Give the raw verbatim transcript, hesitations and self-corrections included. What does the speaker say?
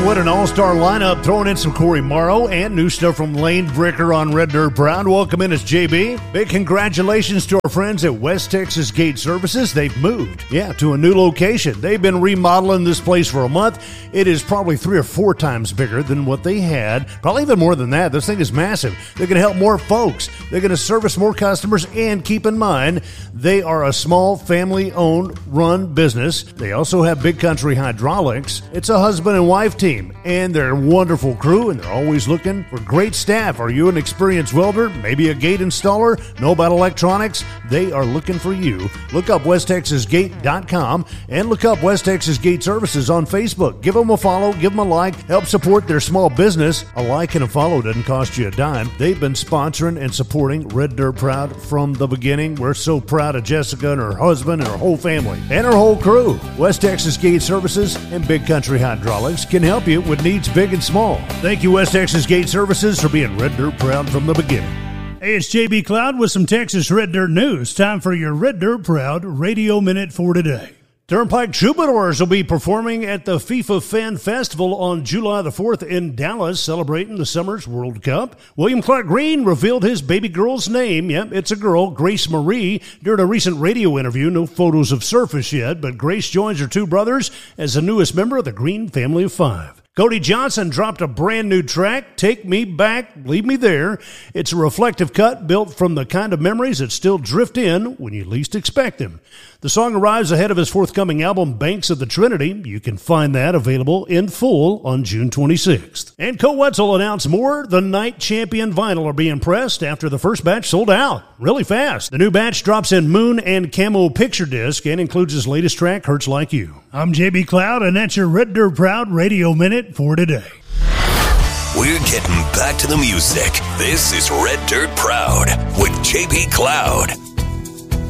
what an all-star lineup, throwing in some Corey Morrow and new stuff from Lane Bricker on Red Dirt Proud. Welcome in, it's J B. Big congratulations to our friends at West Texas Gate Services. They've moved, yeah, to a new location. They've been remodeling this place for a month. It is probably three or four times bigger than what they had. Probably even more than that. This thing is massive. They're going to help more folks. They're going to service more customers, and keep in mind, they are a small family-owned, run business. They also have Big Country Hydraulics. It's a husband and wife team, and they're a wonderful crew, and they're always looking for great staff. Are you an experienced welder, maybe a gate installer, know about electronics? They are looking for you. Look up west texas gate dot com and look up West Texas Gate Services on Facebook. Give them a follow, give them a like, help support their small business. A like and a follow doesn't cost you a dime. They've been sponsoring and supporting Red Dirt Proud from the beginning. We're so proud of Jessica and her husband and her whole family and her whole crew. West Texas Gate Services and Big Country Hydraulics can help you with needs big and small. Thank you, West Texas Gate Services, for being Red Dirt Proud from the beginning. Hey, it's J B Cloud with some Texas Red Dirt news. Time for your Red Dirt Proud Radio Minute for today. Turnpike Troubadours will be performing at the FIFA Fan Festival on July the fourth in Dallas, celebrating the Summer's World Cup. William Clark Green revealed his baby girl's name. Yep, it's a girl, Grace Marie, during a recent radio interview. No photos have surfaced yet, but Grace joins her two brothers as the newest member of the Green family of five. Cody Johnson dropped a brand new track, Take Me Back, Leave Me There. It's a reflective cut built from the kind of memories that still drift in when you least expect them. The song arrives ahead of his forthcoming album, Banks of the Trinity. You can find that available in full on June twenty-sixth. And Co Wetzel announced more The Night Champion vinyl are being pressed after the first batch sold out really fast. The new batch drops in Moon and Camo picture disc and includes his latest track, Hurts Like You. I'm J B Cloud, and that's your Red Dirt Proud Radio Minute for today. We're getting back to the music. This is Red Dirt Proud with J B Cloud.